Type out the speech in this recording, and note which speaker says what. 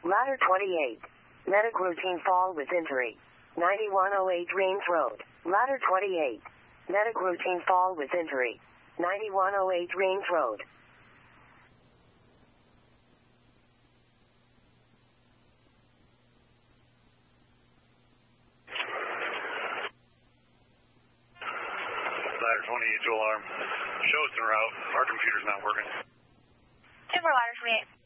Speaker 1: Ladder 28. Medic routine fall with injury. 9108 Rains Road. Ladder 28. Medic routine fall with injury. 9108 Rains Road.
Speaker 2: Ladder 28 to alarm. Show it's en route. Our computer's not working.
Speaker 3: Super Ladder 28.